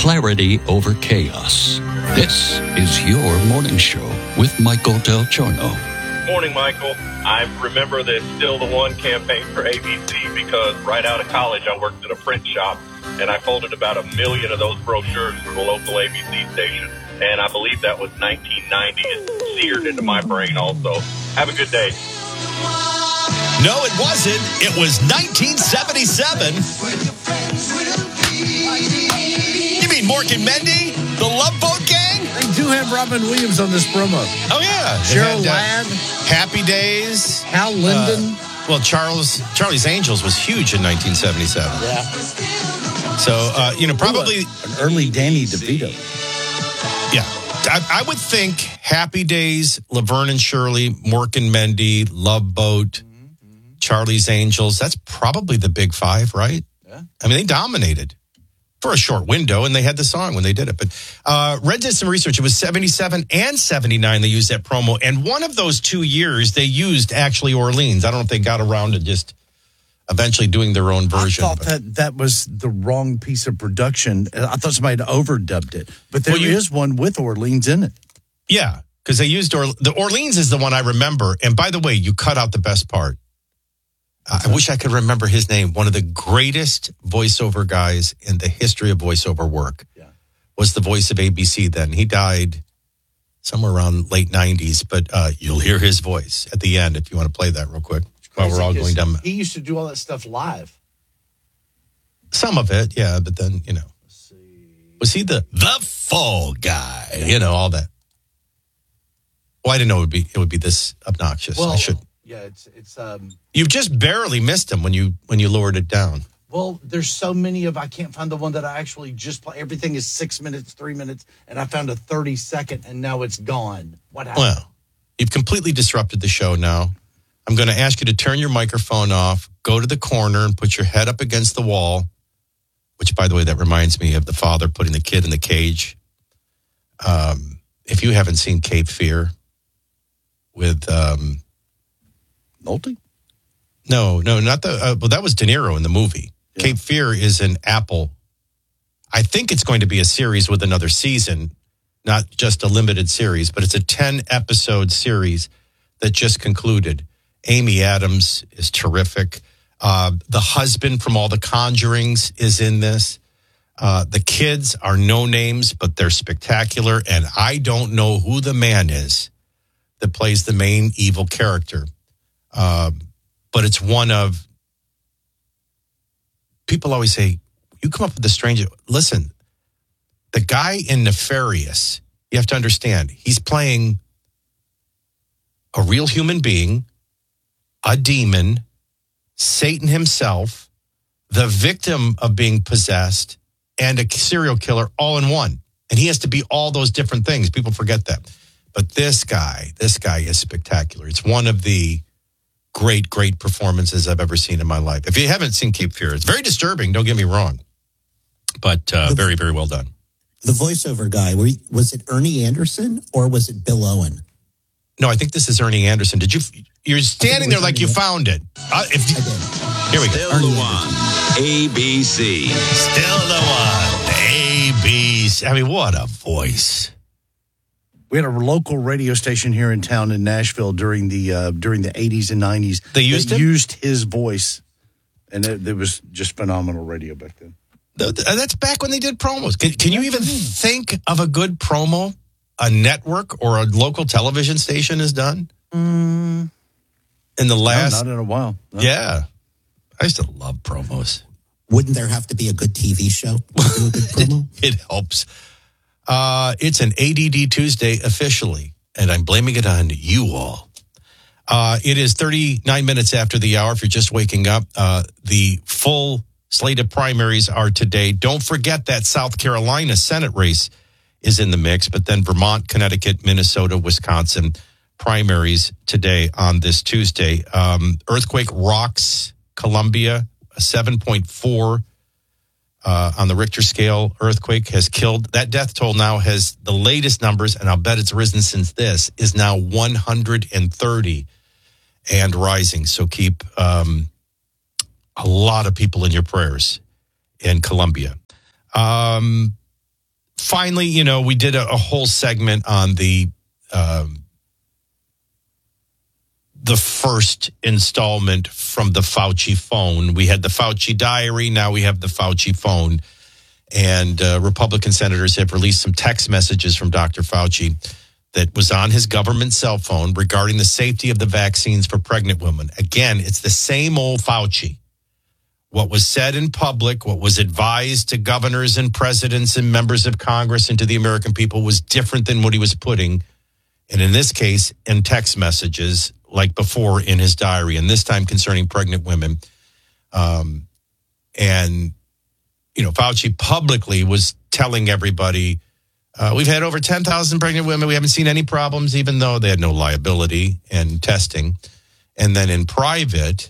clarity over chaos. This is your morning show with Michael Del Giorno. Morning, Michael. I remember the Still the One campaign for ABC because right out of college I worked at a print shop and I folded about 1 million of those brochures for the local ABC station. And I believe that was 1990. It's seared into my brain also. Have a good day. No, it wasn't. It was 1977. You mean Mork and Mindy? The Love Boat Gang? They do have Robin Williams on this promo. Oh, yeah. Cheryl Ladd. Happy Days. Hal Linden. Well, Charlie's Angels was huge in 1977. Yeah. So, probably... An early Danny DeVito. Yeah. I would think Happy Days, Laverne and Shirley, Mork and Mindy, Love Boat, Charlie's Angels. That's probably the big five, right? Yeah. I mean, they dominated for a short window, and they had the song when they did it. But Red did some research. It was 77 and 79 they used that promo. And one of those 2 years, they used actually Orleans. I don't know if they got around to just eventually doing their own version. I thought that was the wrong piece of production. I thought somebody had overdubbed it. But there is one with Orleans in it. Yeah, because they used the Orleans is the one I remember. And by the way, you cut out the best part. I wish I could remember his name. One of the greatest voiceover guys in the history of voiceover work was the voice of ABC then. He died somewhere around late 90s, but you'll hear his voice at the end if you want to play that real quick while we're all going down. He used to do all that stuff live. Some of it, yeah, but then, Let's see. Was he the fall guy? Yeah. All that. Well, I didn't know it would be this obnoxious. Well, I should. Yeah, it's You've just barely missed him when you lowered it down. Well, there's so many I can't find the one that I actually just play. Everything is 6 minutes, 3 minutes, and I found a 30-second, and now it's gone. What happened? Well, you've completely disrupted the show now. I'm going to ask you to turn your microphone off, go to the corner, and put your head up against the wall, which, by the way, that reminds me of the father putting the kid in the cage. If you haven't seen Cape Fear with... Nolte? No, not the... well, that was De Niro in the movie. Yeah. Cape Fear is an Apple. I think it's going to be a series with another season, not just a limited series, but it's a 10-episode series that just concluded. Amy Adams is terrific. The husband from all the Conjurings is in this. The kids are no names, but they're spectacular. And I don't know who the man is that plays the main evil character. But it's one of... People always say, you come up with the strange... Listen, the guy in Nefarious, you have to understand, he's playing a real human being, a demon, Satan himself, the victim of being possessed, and a serial killer all in one. And he has to be all those different things. People forget that. But this guy is spectacular. It's one of the great performances I've ever seen in my life. If you haven't seen Cape Fear, it's very disturbing, don't get me wrong. But very, very well done. The voiceover guy, was it Ernie Anderson or was it Bill Owen? No, I think this is Ernie Anderson. You're standing there like you found it. I did. Here we go. Still the one. ABC. Still the one. ABC. I mean, what a voice. We had a local radio station here in town in Nashville during the 80s and 90s. They used his voice, and it was just phenomenal radio back then. That's back when they did promos. Can you even think of a good promo a network or a local television station has done? In the last... No, not in a while. No. Yeah. I used to love promos. Wouldn't there have to be a good TV show to do a good promo? It helps. It's an ADD Tuesday officially, and I'm blaming it on you all. It is 39 minutes after the hour. If you're just waking up, the full slate of primaries are today. Don't forget that South Carolina Senate race is in the mix, but then Vermont, Connecticut, Minnesota, Wisconsin primaries today on this Tuesday. Earthquake rocks Columbia, a 7.4 on the Richter scale earthquake has killed. That death toll now has the latest numbers, and I'll bet it's risen since this, is now 130 and rising. So keep a lot of people in your prayers in Columbia. finally, we did a whole segment on the first installment from the Fauci phone. We had the Fauci diary. Now we have the Fauci phone. And Republican senators have released some text messages from Dr. Fauci that was on his government cell phone regarding the safety of the vaccines for pregnant women. Again, it's the same old Fauci. What was said in public, what was advised to governors and presidents and members of Congress and to the American people was different than what he was putting, and in this case, in text messages like before in his diary, and this time concerning pregnant women. Fauci publicly was telling everybody, we've had over 10,000 pregnant women. We haven't seen any problems, even though they had no liability in testing. And then in private,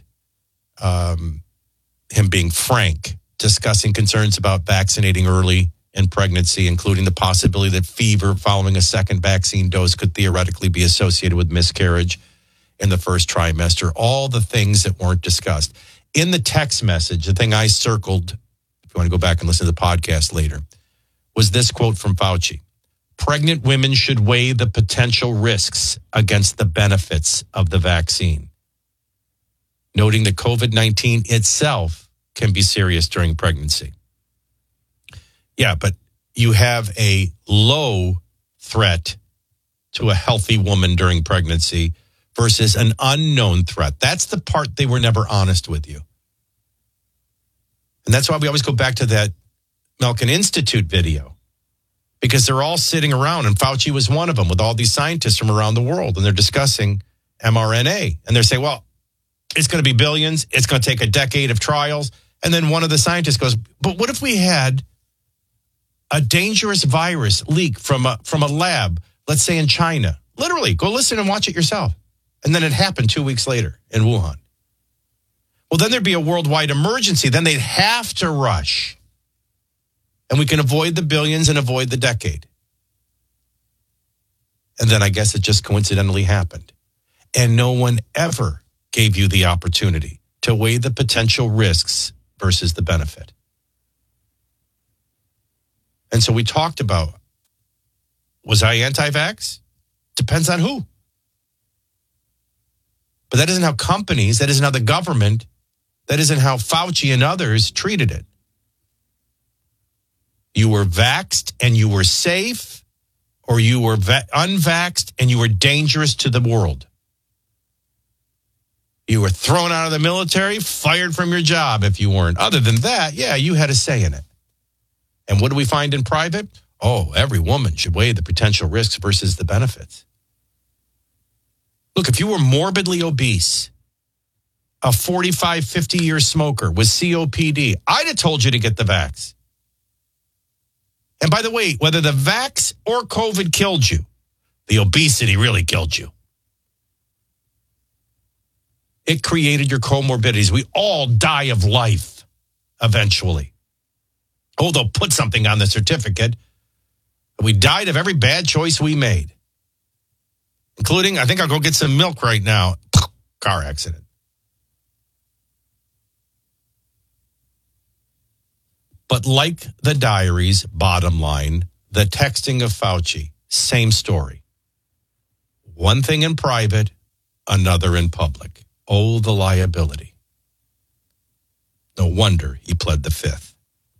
him being frank, discussing concerns about vaccinating early in pregnancy, including the possibility that fever following a second vaccine dose could theoretically be associated with miscarriage in the first trimester. All the things that weren't discussed. In the text message, the thing I circled, if you want to go back and listen to the podcast later, was this quote from Fauci. Pregnant women should weigh the potential risks against the benefits of the vaccine, noting that COVID-19 itself can be serious during pregnancy. Yeah, but you have a low threat to a healthy woman during pregnancy versus an unknown threat. That's the part they were never honest with you. And that's why we always go back to that Milken Institute video, because they're all sitting around, and Fauci was one of them, with all these scientists from around the world, and they're discussing mRNA. And they're saying, well, it's going to be billions. It's going to take a decade of trials. And then one of the scientists goes, but what if we had a dangerous virus leak from a lab, let's say in China? Literally, go listen and watch it yourself. And then it happened 2 weeks later in Wuhan. Well, then there'd be a worldwide emergency. Then they'd have to rush. And we can avoid the billions and avoid the decade. And then I guess it just coincidentally happened. And no one ever gave you the opportunity to weigh the potential risks versus the benefit. And so we talked about, was I anti-vax? Depends on who. But that isn't how companies, that isn't how the government, that isn't how Fauci and others treated it. You were vaxxed and you were safe, or you were unvaxxed and you were dangerous to the world. You were thrown out of the military, fired from your job if you weren't. Other than that, yeah, you had a say in it. And what do we find in private? Oh, every woman should weigh the potential risks versus the benefits. Look, if you were morbidly obese, a 45, 50-year smoker with COPD, I'd have told you to get the vax. And by the way, whether the vax or COVID killed you, the obesity really killed you. It created your comorbidities. We all die of life eventually. Oh, they'll put something on the certificate. We died of every bad choice we made, including, I think I'll go get some milk right now, car accident. But like the diaries, bottom line, the texting of Fauci, same story. One thing in private, another in public. Oh, the liability. No wonder he pled the fifth.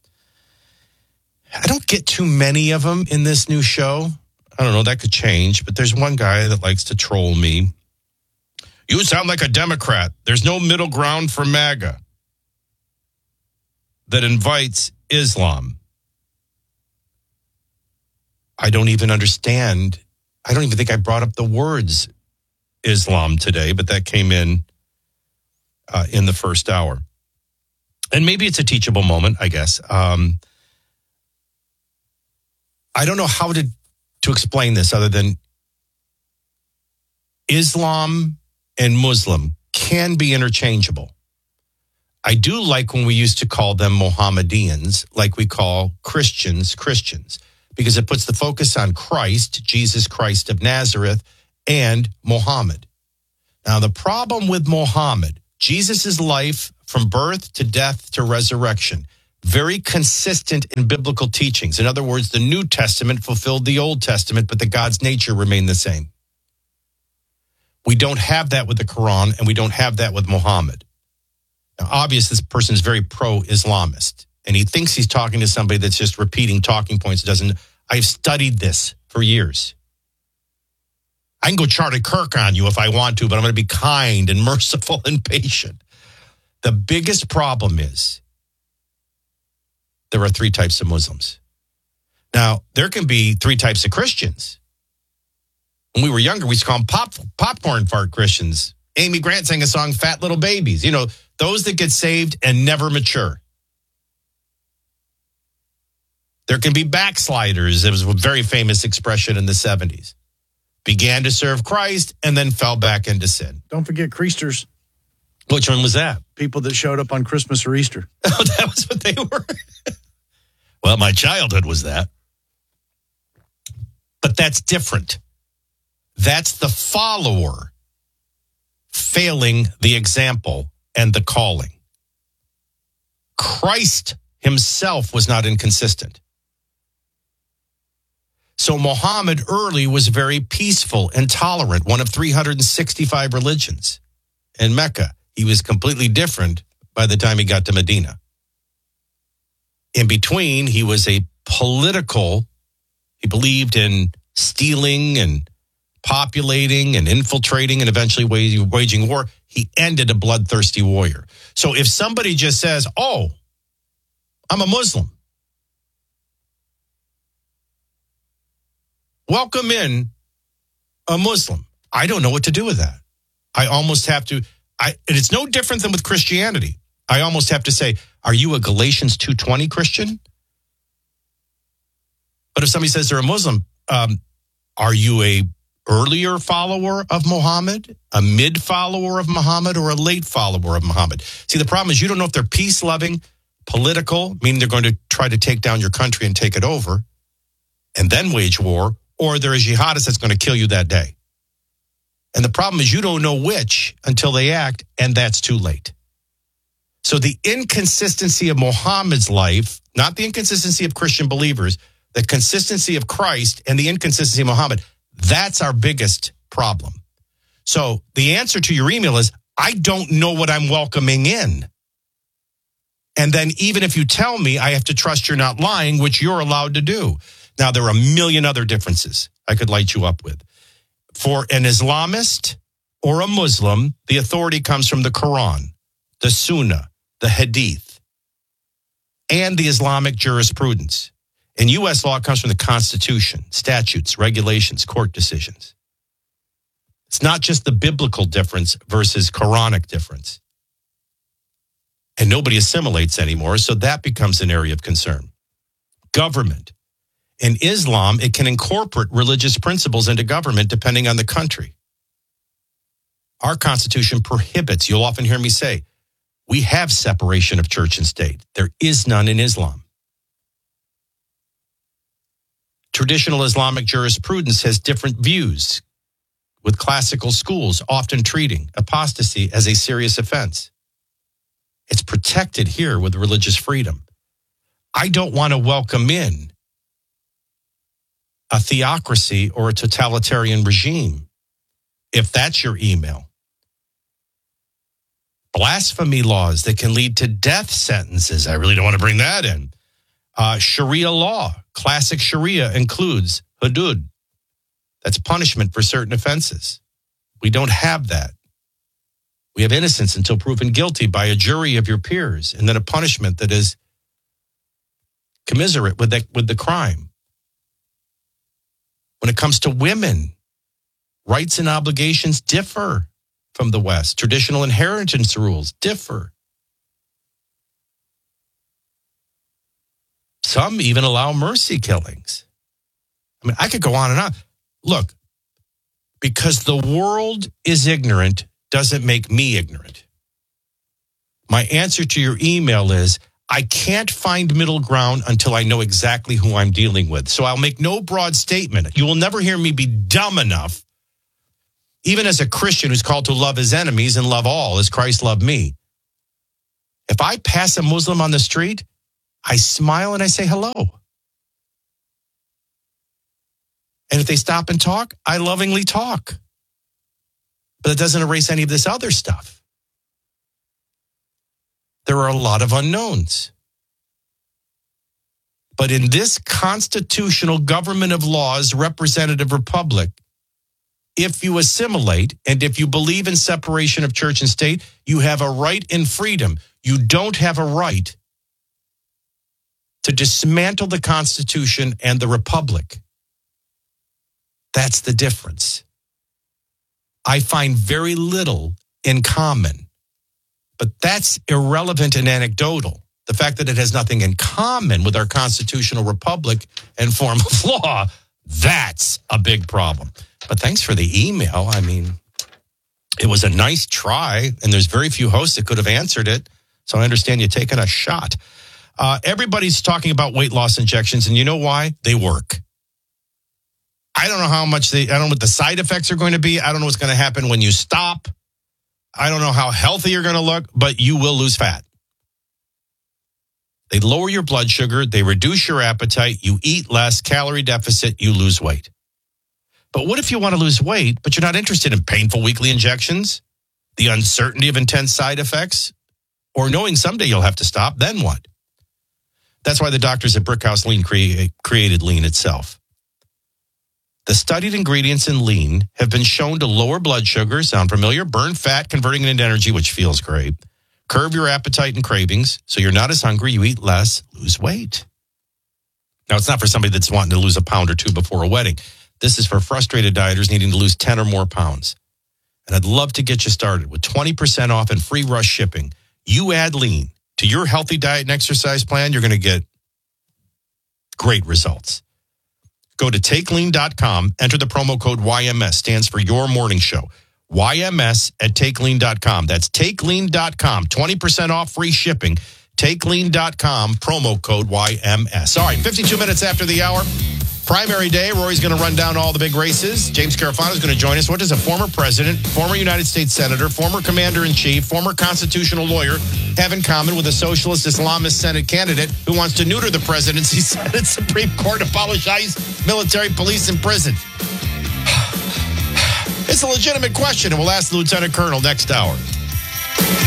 I don't get too many of them in this new show. I don't know, that could change, but there's one guy that likes to troll me. You sound like a Democrat. There's no middle ground for MAGA that invites Islam. I don't even understand. I don't even think I brought up the words Islam today, but that came in the first hour. And maybe it's a teachable moment, I guess. I don't know how to explain this other than Islam and Muslim can be interchangeable. I do like when we used to call them Mohammedans, like we call Christians, because it puts the focus on Christ, Jesus Christ of Nazareth, and Muhammad. Now, the problem with Muhammad, Jesus' life from birth to death to resurrection, very consistent in biblical teachings. In other words, the New Testament fulfilled the Old Testament, but the God's nature remained the same. We don't have that with the Quran, and we don't have that with Muhammad. Now, obviously, this person is very pro-Islamist, and he thinks he's talking to somebody that's just repeating talking points. I've studied this for years. I can go Charlie Kirk on you if I want to, but I'm going to be kind and merciful and patient. The biggest problem is there are 3 types of Muslims. Now, there can be 3 types of Christians. When we were younger, we used to call them popcorn fart Christians. Amy Grant sang a song, Fat Little Babies. You know, those that get saved and never mature. There can be backsliders. It was a very famous expression in the 70s. Began to serve Christ and then fell back into sin. Don't forget Creasters. Which one was that? People that showed up on Christmas or Easter. Oh, that was what they were? Well, my childhood was that. But that's different. That's the follower failing the example and the calling. Christ himself was not inconsistent. So Muhammad early was very peaceful and tolerant, one of 365 religions in Mecca. He was completely different by the time he got to Medina. In between, he was he believed in stealing and populating and infiltrating and eventually waging war. He ended a bloodthirsty warrior. So if somebody just says, oh, I'm a Muslim, welcome in a Muslim. I don't know what to do with that. I almost have to, and it's no different than with Christianity. I almost have to say, are you a Galatians 2:20 Christian? But if somebody says they're a Muslim, are you a earlier follower of Muhammad, a mid follower of Muhammad, or a late follower of Muhammad? See, the problem is you don't know if they're peace-loving, political, meaning they're going to try to take down your country and take it over, and then wage war, or they're a jihadist that's going to kill you that day. And the problem is you don't know which until they act, and that's too late. So the inconsistency of Muhammad's life, not the inconsistency of Christian believers, the consistency of Christ and the inconsistency of Muhammad, that's our biggest problem. So the answer to your email is, I don't know what I'm welcoming in. And then even if you tell me, I have to trust you're not lying, which you're allowed to do. Now, there are a million other differences I could light you up with. For an Islamist or a Muslim, the authority comes from the Quran, the Sunnah, the Hadith, and the Islamic jurisprudence. And U.S. law comes from the Constitution, statutes, regulations, court decisions. It's not just the biblical difference versus Quranic difference. And nobody assimilates anymore, so that becomes an area of concern. Government. In Islam, it can incorporate religious principles into government depending on the country. Our Constitution prohibits, you'll often hear me say, we have separation of church and state. There is none in Islam. Traditional Islamic jurisprudence has different views, with classical schools often treating apostasy as a serious offense. It's protected here with religious freedom. I don't want to welcome in a theocracy or a totalitarian regime, if that's your email. Blasphemy laws that can lead to death sentences. I really don't want to bring that in. Sharia law, classic Sharia includes hudud. That's punishment for certain offenses. We don't have that. We have innocence until proven guilty by a jury of your peers, and then a punishment that is commiserate with the crime. When it comes to women, rights and obligations differ from the West. Traditional inheritance rules differ. Some even allow mercy killings. I mean, I could go on and on. Look, because the world is ignorant doesn't make me ignorant. My answer to your email is, I can't find middle ground until I know exactly who I'm dealing with. So I'll make no broad statement. You will never hear me be dumb enough, even as a Christian who's called to love his enemies and love all as Christ loved me. If I pass a Muslim on the street, I smile and I say hello. And if they stop and talk, I lovingly talk. But it doesn't erase any of this other stuff. There are a lot of unknowns. But in this constitutional government of laws, representative republic, if you assimilate and if you believe in separation of church and state, you have a right and freedom. You don't have a right to dismantle the Constitution and the republic. That's the difference. I find very little in common, but that's irrelevant and anecdotal. The fact that it has nothing in common with our constitutional republic and form of law, that's a big problem. But thanks for the email. I mean, it was a nice try, and there's very few hosts that could have answered it. So I understand you taking a shot. Everybody's talking about weight loss injections, and you know why? They work. I don't know how much I don't know what the side effects are going to be. I don't know what's going to happen when you stop. I don't know how healthy you're going to look, but you will lose fat. They lower your blood sugar. They reduce your appetite. You eat less, calorie deficit, you lose weight. But what if you want to lose weight, but you're not interested in painful weekly injections, the uncertainty of intense side effects, or knowing someday you'll have to stop? Then what? That's why the doctors at Brickhouse Lean created Lean itself. The studied ingredients in Lean have been shown to lower blood sugar, sound familiar? Burn fat, converting it into energy, which feels great. Curb your appetite and cravings, so you're not as hungry, you eat less, lose weight. Now, it's not for somebody that's wanting to lose a pound or two before a wedding. This is for frustrated dieters needing to lose 10 or more pounds. And I'd love to get you started with 20% off and free rush shipping. You add Lean to your healthy diet and exercise plan, you're going to get great results. Go to takelean.com, enter the promo code YMS, stands for Your Morning Show. YMS at takelean.com. That's takelean.com, 20% off free shipping. Takelean.com, promo code YMS. All right, 52 minutes after the hour. Primary day, Rory's going to run down all the big races. James Carafano is going to join us. What does a former president, former United States senator, former commander-in-chief, former constitutional lawyer have in common with a socialist Islamist Senate candidate who wants to neuter the presidency, Senate, Supreme Court, abolish military, police, and prison? It's a legitimate question, and we'll ask the Lieutenant Colonel next hour.